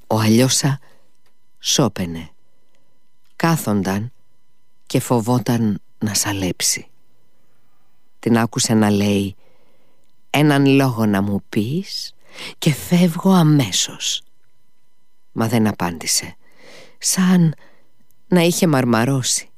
Ο Αλιώσα σώπαινε, κάθονταν και φοβόταν να σαλέψει. Την άκουσε να λέει «Έναν λόγο να μου πεις και φεύγω αμέσως». Μα δεν απάντησε, σαν να είχε μαρμαρώσει.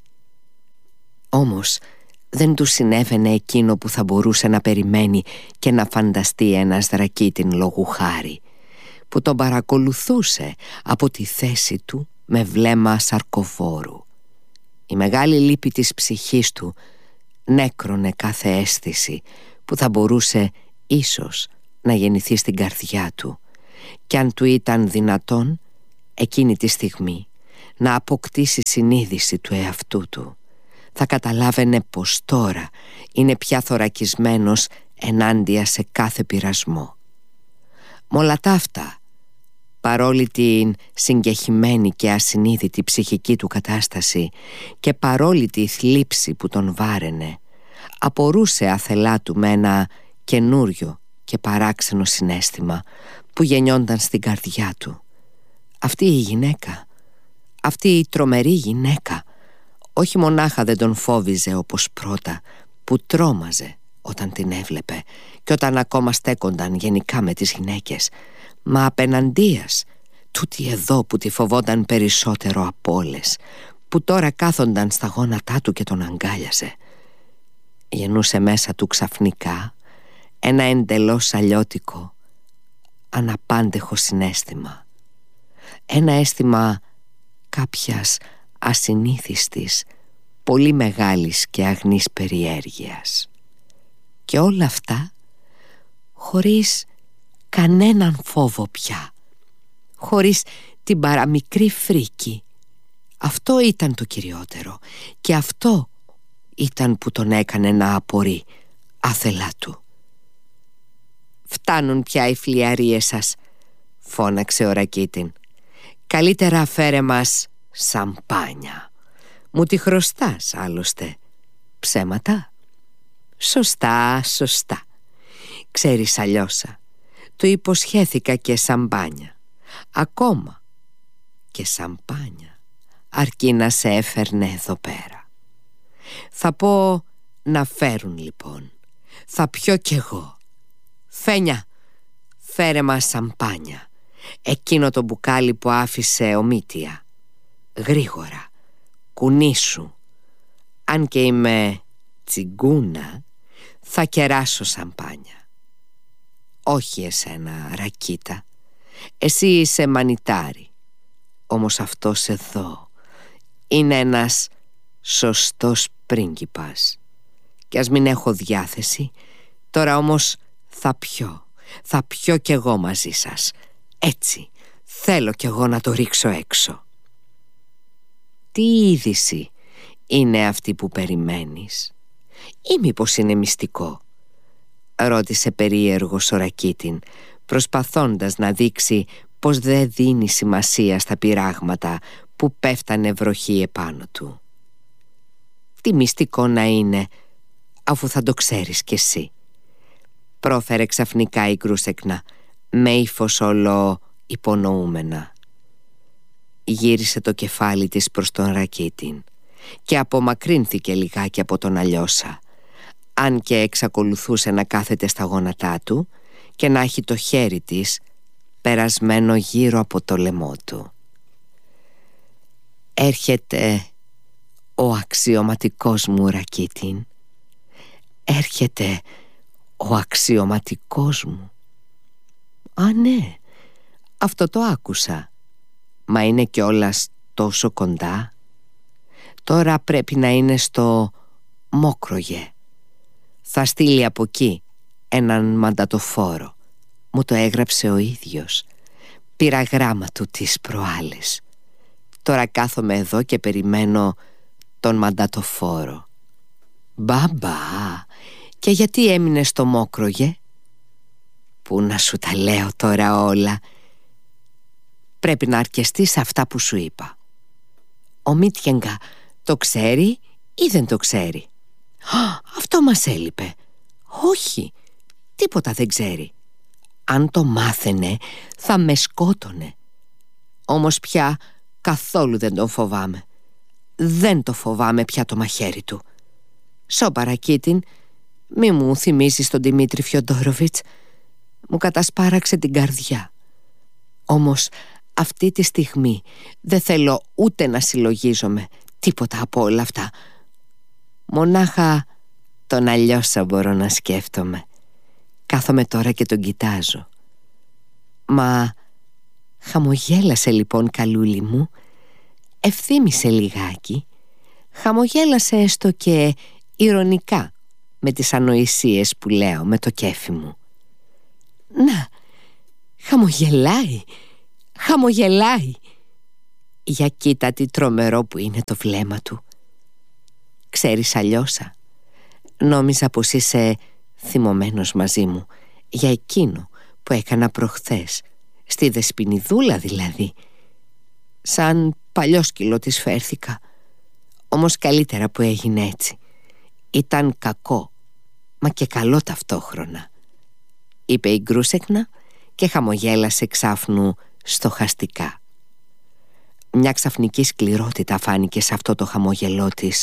Όμως δεν του συνέβαινε εκείνο που θα μπορούσε να περιμένει και να φανταστεί ένας Ρακίτιν λόγου χάρη, που τον παρακολουθούσε από τη θέση του με βλέμμα σαρκοφόρου. Η μεγάλη λύπη της ψυχής του νέκρωνε κάθε αίσθηση που θα μπορούσε ίσως να γεννηθεί στην καρδιά του, κι αν του ήταν δυνατόν εκείνη τη στιγμή να αποκτήσει συνείδηση του εαυτού του, θα καταλάβαινε πως τώρα είναι πια θωρακισμένος ενάντια σε κάθε πειρασμό. Μ' όλα τα αυτά, παρόλη την συγκεχημένη και ασυνείδητη ψυχική του κατάσταση και παρόλη τη θλίψη που τον βάραινε, απορούσε αθελά του με ένα καινούριο και παράξενο συναίσθημα που γεννιόνταν στην καρδιά του. Αυτή η γυναίκα, αυτή η τρομερή γυναίκα, όχι μονάχα δεν τον φόβιζε όπως πρώτα, που τρόμαζε όταν την έβλεπε και όταν ακόμα στέκονταν γενικά με τις γυναίκες, μα απέναντίας τούτη εδώ που τη φοβόταν περισσότερο από όλες, που τώρα κάθονταν στα γόνατά του και τον αγκάλιαζε. Γεννούσε μέσα του ξαφνικά ένα εντελώς αλλιώτικο, αναπάντεχο συναίσθημα, ένα αίσθημα κάποιας ασυνήθιστης, πολύ μεγάλης και αγνής περιέργειας. Και όλα αυτά χωρίς κανέναν φόβο πια, χωρίς την παραμικρή φρίκη. Αυτό ήταν το κυριότερο και αυτό ήταν που τον έκανε να απορεί άθελά του. «Φτάνουν πια οι φλιαρίες σας», φώναξε ο Ρακίτιν. «Καλύτερα φέρε μας σαμπάνια. Μου τη χρωστάς άλλωστε. Ψέματα?» «Σωστά, σωστά. Ξέρεις, Αλιώσα, του υποσχέθηκα και σαμπάνια. Ακόμα και σαμπάνια, αρκεί να σε έφερνε εδώ πέρα. Θα πω να φέρουν λοιπόν. Θα πιω κι εγώ. Φένια, φέρε μας σαμπάνια. Εκείνο το μπουκάλι που άφησε ο Μήτια. Γρήγορα, κουνήσου. Αν και είμαι τσιγκούνα, θα κεράσω σαμπάνια. Όχι εσένα, Ρακίτα. Εσύ είσαι μανιτάρι. Όμως αυτός εδώ είναι ένας σωστός πρίγκιπας. Κι ας μην έχω διάθεση, τώρα όμως θα πιω κι εγώ μαζί σας. Έτσι, θέλω κι εγώ να το ρίξω έξω». «Τι είδηση είναι αυτή που περιμένεις, ή μήπως είναι μυστικό?» ρώτησε περίεργος ο Ρακίτιν, προσπαθώντας να δείξει πως δεν δίνει σημασία στα πειράγματα που πέφτανε βροχή επάνω του. «Τι μυστικό να είναι, αφού θα το ξέρεις κι εσύ», πρόφερε ξαφνικά η Κρούσεκνα με ύφος όλο υπονοούμενα. Γύρισε το κεφάλι της προς τον Ρακίτιν και απομακρύνθηκε λιγάκι από τον Αλιώσα, αν και εξακολουθούσε να κάθεται στα γόνατά του και να έχει το χέρι της περασμένο γύρω από το λαιμό του. «Έρχεται ο αξιωματικός μου, Ρακίτιν. Έρχεται ο αξιωματικός μου». «Α, ναι, αυτό το άκουσα. Μα είναι κιόλας τόσο κοντά. Τώρα πρέπει να είναι στο Μόκρογε. Θα στείλει από εκεί έναν μαντατοφόρο. Μου το έγραψε ο ίδιος. Πήρα γράμμα του τις προάλλες. Τώρα κάθομαι εδώ και περιμένω τον μαντατοφόρο». «Μπαμπά, και γιατί έμεινε στο Μόκρογε?» «Πού να σου τα λέω τώρα όλα. Πρέπει να αρκεστείς αυτά που σου είπα. Ο Μίτιεγκα το ξέρει ή δεν το ξέρει?» «Αυτό μας έλειπε». «Όχι, τίποτα δεν ξέρει. Αν το μάθαινε θα με σκότωνε. Όμως πια καθόλου δεν τον φοβάμαι. Δεν το φοβάμαι πια το μαχαίρι του. Σώπα, Ρακίτιν, μη μου θυμίσεις τον Δημήτρη Φιοντόροβιτς. Μου κατασπάραξε την καρδιά. Όμως αυτή τη στιγμή δεν θέλω ούτε να συλλογίζομαι τίποτα από όλα αυτά. Μονάχα τον Αλιώσα μπορώ να σκέφτομαι. Κάθομαι τώρα και τον κοιτάζω. Μα χαμογέλασε λοιπόν, καλούλη μου. Ευθύμησε λιγάκι. Χαμογέλασε έστω και ηρωνικά με τις ανοησίες που λέω με το κέφι μου. Να, χαμογελάει. Χαμογελάει. Για κοίτα τι τρομερό που είναι το βλέμμα του. Ξέρεις, Αλιώσα, νόμιζα πως είσαι θυμωμένος μαζί μου για εκείνο που έκανα προχθές, στη Δεσποινιδούλα δηλαδή. Σαν παλιό σκυλό της φέρθηκα. Όμως καλύτερα που έγινε έτσι. Ήταν κακό, μα και καλό ταυτόχρονα, είπε η Γκρούσεκνα και χαμογέλασε ξάφνου στοχαστικά. Μια ξαφνική σκληρότητα φάνηκε σε αυτό το χαμόγελό της.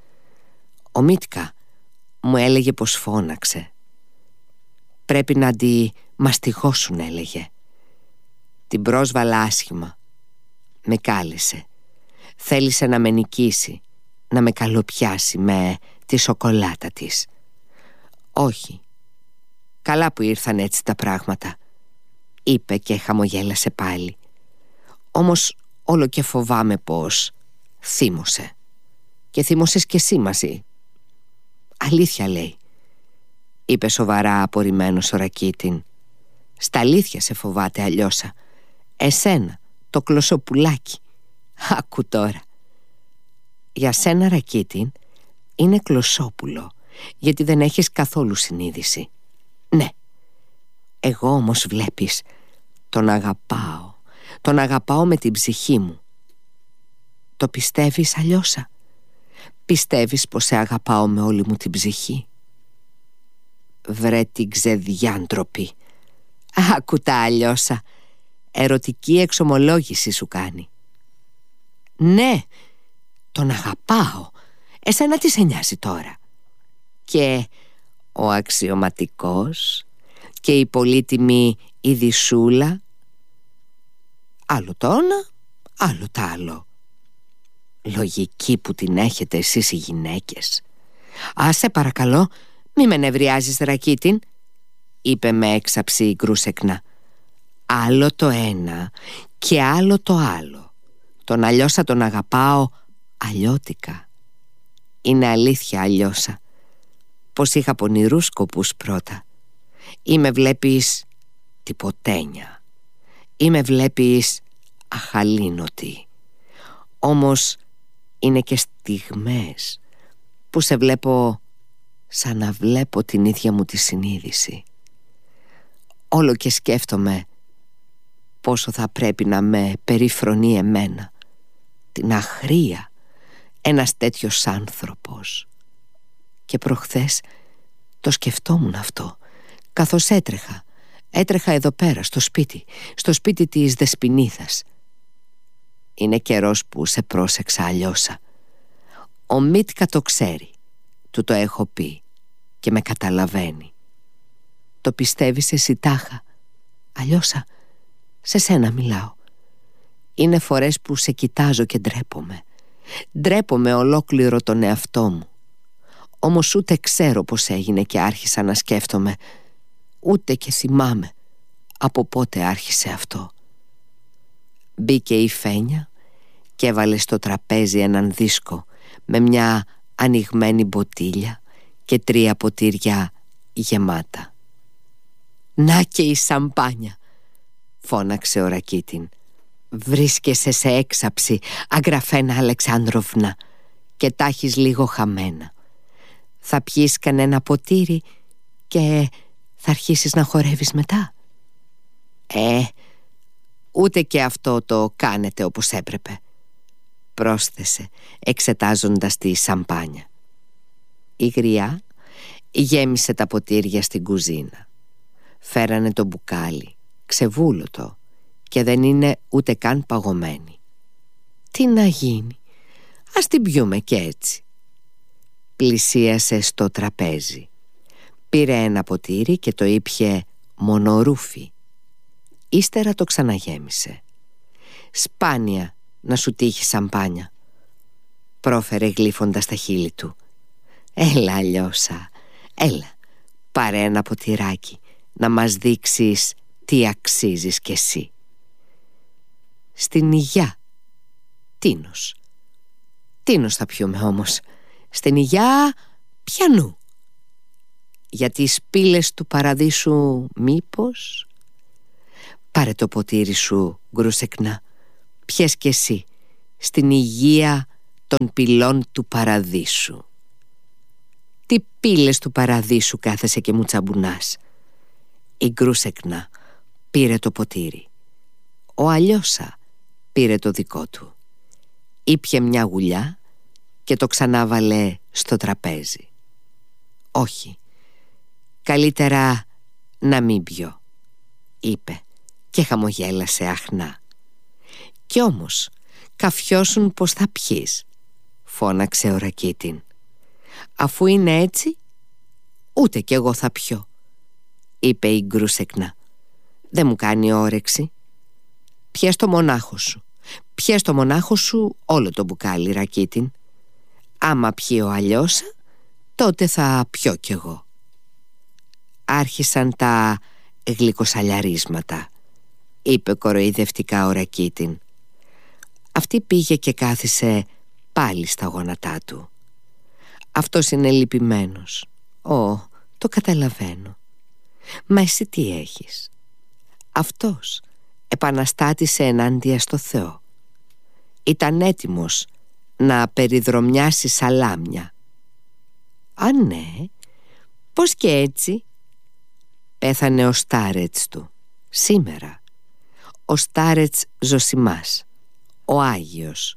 Ο Μίτκα μου έλεγε πως φώναξε. Πρέπει να τη μαστιγώσουν, έλεγε. Την πρόσβαλα άσχημα. Με κάλεσε. Θέλησε να με νικήσει, να με καλοπιάσει με τη σοκολάτα της. Όχι. Καλά που ήρθαν έτσι τα πράγματα, είπε και χαμογέλασε πάλι. Όμως όλο και φοβάμαι πως θύμωσε. Και θύμωσες κι εσύ μαζί. Αλήθεια λέει, είπε σοβαρά απορριμμένος ο Ρακίτιν. Στα αλήθεια σε φοβάται, Αλιώσα. Εσένα, το κλωσοπουλάκι. Άκου τώρα. Για σένα, Ρακίτιν, είναι κλωσόπουλο, γιατί δεν έχεις καθόλου συνείδηση. Ναι. Εγώ όμως βλέπεις, τον αγαπάω. Τον αγαπάω με την ψυχή μου. Το πιστεύεις, Αλιώσα? Πιστεύεις πως σε αγαπάω με όλη μου την ψυχή? Βρε την ξεδιάντροπη. Άκου τα, Αλιώσα. Ερωτική εξομολόγηση σου κάνει. Ναι, τον αγαπάω. Εσένα τι σε νοιάζει τώρα? Και ο αξιωματικός και η πολύτιμη Ειδισούλα, άλλο το ένα, άλλο το άλλο. Λογική που την έχετε εσείς οι γυναίκες. Σε παρακαλώ, μη με νευριάζεις, Ρακίτιν, είπε με έξαψη η Γκρούσεκνα. Άλλο το ένα και άλλο το άλλο. Τον Αλιώσα τον αγαπάω αλλιώτικα. Είναι αλήθεια, Αλιώσα, πως είχα πονηρούς σκοπούς πρώτα. Ή με βλέπεις τυποτένια, ή με βλέπεις αχαλήνοτη. Όμως είναι και στιγμές που σε βλέπω σαν να βλέπω την ίδια μου τη συνείδηση. Όλο και σκέφτομαι πόσο θα πρέπει να με περιφρονεί εμένα, την αχρία, ένας τέτοιος άνθρωπος. Και προχθές το σκεφτόμουν αυτό, καθώς έτρεχα εδώ πέρα στο σπίτι της Δεσποινίδας. Είναι καιρός που σε πρόσεξα, Αλιώσα. Ο Μίτκα το ξέρει, του το έχω πει και με καταλαβαίνει. Το πιστεύεις εσύ τάχα? Αλιώσα, σε σένα μιλάω. Είναι φορές που σε κοιτάζω και ντρέπομαι. Ντρέπομαι ολόκληρο τον εαυτό μου. Όμως ούτε ξέρω πως έγινε και άρχισα να σκέφτομαι, ούτε και θυμάμαι από πότε άρχισε αυτό. Μπήκε η Φένια και έβαλε στο τραπέζι έναν δίσκο με μια ανοιγμένη μποτίλια και 3 ποτήρια γεμάτα. «Να και η σαμπάνια», φώναξε ο Ρακίτιν. «Βρίσκεσαι σε έξαψη, Αγραφένα Αλεξάνδροβνα, και τα έχεις λίγο χαμένα. Θα πιείς κανένα ποτήρι και θα αρχίσεις να χορεύεις μετά?» Ούτε και αυτό το κάνετε όπως έπρεπε», πρόσθεσε εξετάζοντας τη σαμπάνια. Η γριά γέμισε τα ποτήρια στην κουζίνα. Φέρανε το μπουκάλι, ξεβούλωτο, και δεν είναι ούτε καν παγωμένη. Τι να γίνει, ας την πιούμε κι έτσι. Πλησίασε στο τραπέζι. Πήρε ένα ποτήρι και το ήπιε μονορούφι. Ύστερα το ξαναγέμισε. «Σπάνια να σου τύχει σαμπάνια», πρόφερε γλύφοντας τα χείλη του. «Έλα, Αλιώσα, έλα, πάρε ένα ποτηράκι να μας δείξεις τι αξίζεις κι εσύ». «Στην Υγειά». Τίνος θα πιούμε όμως? Στην Υγειά πιανού? Για τις πύλες του παραδείσου μήπως? Πάρε το ποτήρι σου, γκρουσεκνά, πιες κι εσύ στην υγεία των πυλών του παραδείσου. Τι πύλες του παραδείσου κάθεσαι και μου τσαμπουνάς? Η γκρουσεκνά πήρε το ποτήρι. Ο Αλιώσα πήρε το δικό του. Ήπιε μια γουλιά και το ξανάβαλε στο τραπέζι. «Όχι, καλύτερα να μην πιω», είπε και χαμογέλασε αχνά. «Κι όμως καφιώσουν πως θα πιείς», φώναξε ο Ρακίτιν. «Αφού είναι έτσι, ούτε κι εγώ θα πιω», είπε η γκρουσεκνά. «Δεν μου κάνει όρεξη». «Πιες το μονάχο σου. Πιες το μονάχο σου όλο το μπουκάλι, Ρακίτιν. Άμα πιει ο Αλιώσα, τότε θα πιω κι εγώ». Άρχισαν τα γλυκοσαλιαρίσματα, είπε κοροϊδευτικά ο Ρακίτιν. Αυτή πήγε και κάθισε πάλι στα γόνατά του. «Αυτός είναι λυπημένος». Το καταλαβαίνω. Μα εσύ τι έχεις? Αυτός επαναστάτησε ενάντια στο Θεό. Ήταν έτοιμος να περιδρομιάσει σαλάμια. «Α, ναι, πώς και έτσι?» «Πέθανε ο Στάρετς του σήμερα. Ο Στάρετς Ζωσιμάς, ο Άγιος».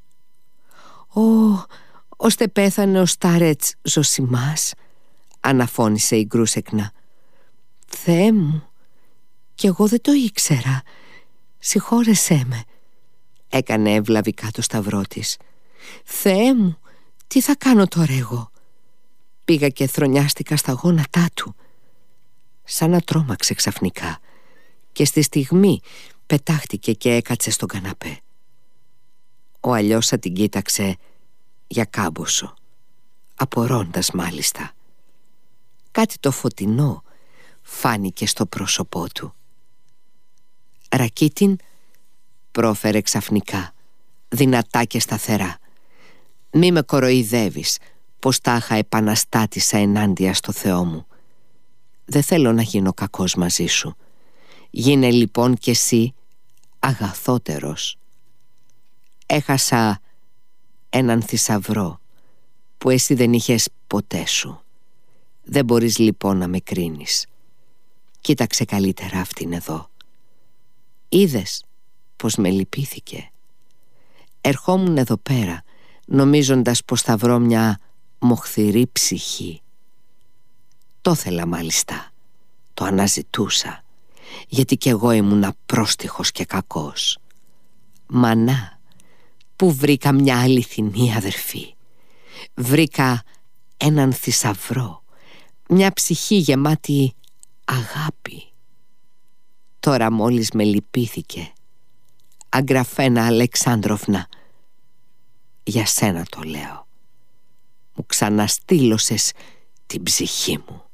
«Ώστε πέθανε ο Στάρετς Ζωσιμάς», αναφώνησε η γκρούσεκνα. «Θεέ μου, κι εγώ δεν το ήξερα. Συγχώρεσέ με», έκανε ευλαβικά το σταυρό της. «Θεέ μου, τι θα κάνω τώρα εγώ?» Πήγα και θρονιάστηκα στα γόνατά του. Σαν να τρόμαξε ξαφνικά και στη στιγμή πετάχτηκε και έκατσε στον καναπέ. Ο Αλιώσα την κοίταξε για κάμποσο, απορώντας μάλιστα. Κάτι το φωτεινό φάνηκε στο πρόσωπό του. «Ρακίτιν», πρόφερε ξαφνικά, δυνατά και σταθερά, «μη με κοροϊδεύεις πως τάχα επαναστάτησα ενάντια στο Θεό μου. Δεν θέλω να γίνω κακός μαζί σου. Γίνε λοιπόν κι εσύ αγαθότερος. Έχασα έναν θησαυρό που εσύ δεν είχες ποτέ σου. Δεν μπορείς λοιπόν να με κρίνεις. Κοίταξε καλύτερα αυτήν εδώ. Είδες πως με λυπήθηκε? Ερχόμουν εδώ πέρα νομίζοντας πως θα βρω μια μοχθηρή ψυχή. Το ήθελα μάλιστα, το αναζητούσα, γιατί κι εγώ ήμουν απρόστιχος και κακός. Μα να, που βρήκα μια αληθινή αδερφή. Βρήκα έναν θησαυρό, μια ψυχή γεμάτη αγάπη. Τώρα μόλις με λυπήθηκε. Αγκραφένα Αλεξάνδροφνα, για σένα το λέω. Μου ξαναστήλωσες την ψυχή μου.